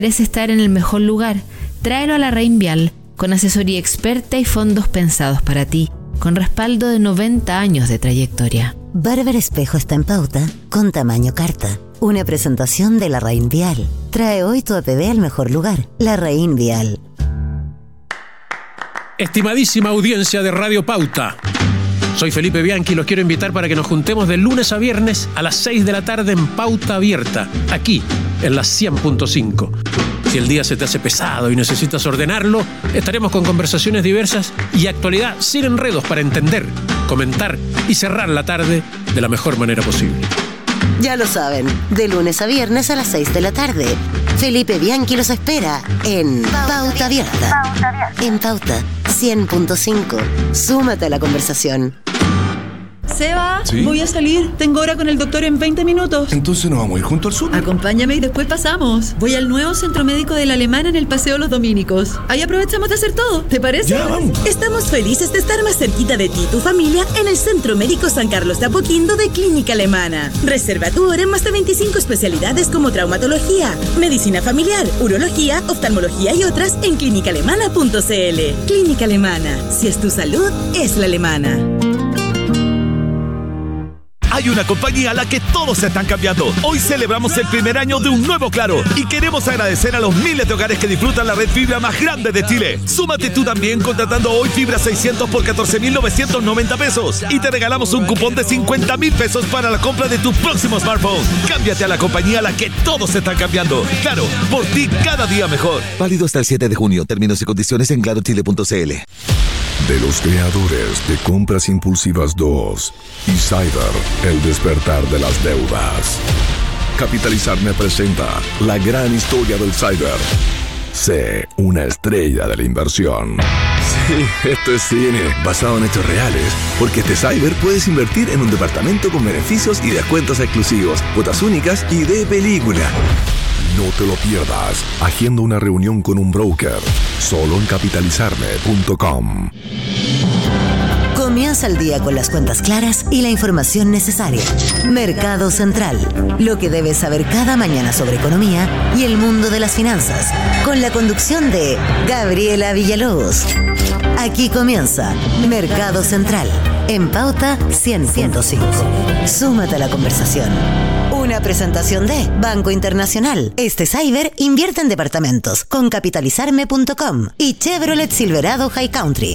¿Quieres estar en el mejor lugar? Tráelo a Larraín Vial, con asesoría experta y fondos pensados para ti, con respaldo de 90 años de trayectoria. Bárbara Espejo está en pauta con tamaño carta. Una presentación de Larraín Vial. Trae hoy tu APB al mejor lugar. Larraín Vial. Estimadísima audiencia de Radio Pauta, soy Felipe Bianchi y los quiero invitar para que nos juntemos de lunes a viernes a las 6 de la tarde en Pauta Abierta, aquí en la 100.5. Si el día se te hace pesado y necesitas ordenarlo, estaremos con conversaciones diversas y actualidad sin enredos para entender, comentar y cerrar la tarde de la mejor manera posible. Ya lo saben, de lunes a viernes a las 6 de la tarde. Felipe Bianchi los espera en Pauta Abierta. En Pauta 100.5. Súmate a la conversación. Seba, ¿Sí? Voy a salir. Tengo hora con el doctor en 20 minutos. Entonces nos vamos a ir junto al súper. Acompáñame y después pasamos. Voy al nuevo centro médico de la Alemana en el Paseo Los Dominicos. Ahí aprovechamos de hacer todo. ¿Te parece? Ya, vamos. Estamos felices de estar más cerquita de ti y tu familia en el Centro Médico San Carlos de Apoquindo de Clínica Alemana. Reserva tu hora en más de 25 especialidades como traumatología, medicina familiar, urología, oftalmología y otras en clínicaalemana.cl. Clínica Alemana. Si es tu salud, es la alemana. Hay una compañía a la que todos se están cambiando. Hoy celebramos el primer año de un nuevo Claro y queremos agradecer a los miles de hogares que disfrutan la red fibra más grande de Chile. Súmate tú también contratando hoy fibra 600 por 14.990 pesos y te regalamos un cupón de 50.000 pesos para la compra de tu próximo smartphone. Cámbiate a la compañía a la que todos se están cambiando. Claro, por ti cada día mejor. Válido hasta el 7 de junio. Términos y condiciones en clarochile.cl. De los creadores de Compras Impulsivas 2 y Cyber, el despertar de las deudas. Capitalizarme presenta la gran historia del Cyber. Sé una estrella de la inversión. Sí, esto es cine, basado en hechos reales. Porque este Cyber puedes invertir en un departamento con beneficios y descuentos exclusivos, cuotas únicas y de película. No te lo pierdas. Agenda una reunión con un broker. Solo en capitalizarme.com. Comienza el día con las cuentas claras y la información necesaria. Mercado Central. Lo que debes saber cada mañana sobre economía y el mundo de las finanzas. Con la conducción de Gabriela Villalobos. Aquí comienza Mercado Central. En Pauta 100.5. Súmate a la conversación. Una presentación de Banco Internacional. Este Cyber invierte en departamentos con capitalizarme.com y Chevrolet Silverado High Country.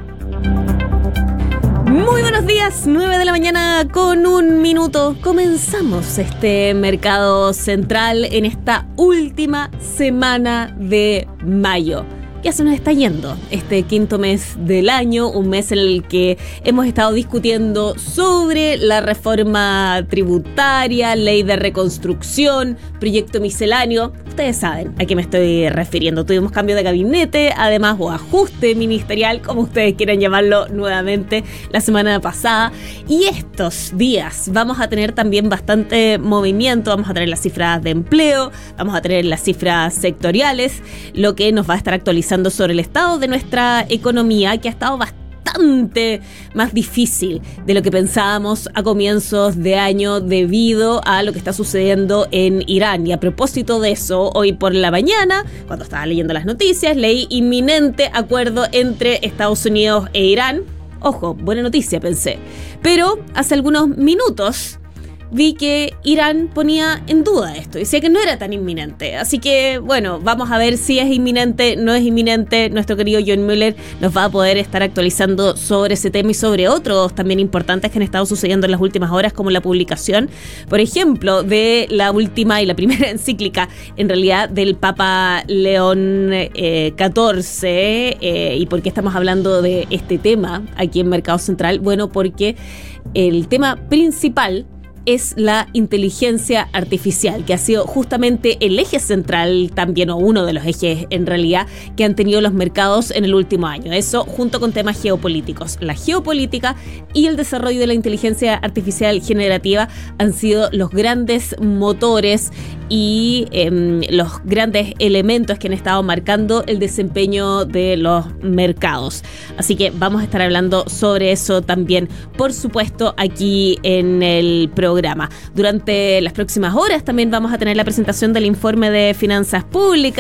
Muy buenos días, 9 de la mañana con 1 minuto. Comenzamos este Mercado Central en esta última semana de mayo. Ya se nos está yendo este quinto mes del año, un mes en el que hemos estado discutiendo sobre la reforma tributaria, ley de reconstrucción, proyecto misceláneo. Ustedes saben a qué me estoy refiriendo. Tuvimos cambio de gabinete, además, o ajuste ministerial, como ustedes quieran llamarlo nuevamente, la semana pasada. Y estos días vamos a tener también bastante movimiento. Vamos a tener las cifras de empleo, vamos a tener las cifras sectoriales, lo que nos va a estar actualizando sobre el estado de nuestra economía, que ha estado bastante más difícil de lo que pensábamos a comienzos de año debido a lo que está sucediendo en Irán. Y a propósito de eso, hoy por la mañana, cuando estaba leyendo las noticias, leí inminente acuerdo entre Estados Unidos e Irán. Ojo, buena noticia, pensé. Pero hace algunos minutos vi que Irán ponía en duda esto, decía que no era tan inminente. Así que, bueno, vamos a ver si es inminente, no es inminente. Nuestro querido John Mueller nos va a poder estar actualizando sobre ese tema y sobre otros también importantes que han estado sucediendo en las últimas horas, como la publicación, por ejemplo, de la última y la primera encíclica, en realidad, del Papa León XIV. ¿Y por qué estamos hablando de este tema aquí en Mercado Central? Bueno, porque el tema principal es la inteligencia artificial, que ha sido justamente el eje central también, o uno de los ejes en realidad, que han tenido los mercados en el último año. Eso junto con temas geopolíticos. La geopolítica y el desarrollo de la inteligencia artificial generativa han sido los grandes motores y los grandes elementos que han estado marcando el desempeño de los mercados. Así que vamos a estar hablando sobre eso también, por supuesto, aquí en el programa. Durante las próximas horas también vamos a tener la presentación del informe de finanzas públicas.